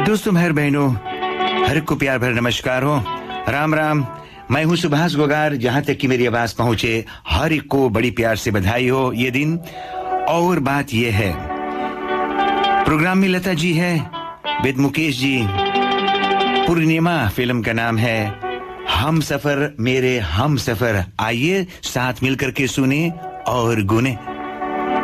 दोस्तों, भाई बहनों, हर एक को प्यार भरा नमस्कार हो। राम राम। मैं हूं सुभाष गोगार। जहां तक कि मेरी आवाज पहुंचे, हर एक को बड़ी प्यार से बधाई हो ये दिन। और बात यह है, प्रोग्राम में लता जी है, with Mukesh ji. Purnima film का नाम है हम सफर मेरे हम सफर। आइए साथ मिलकर के सुने और गुने।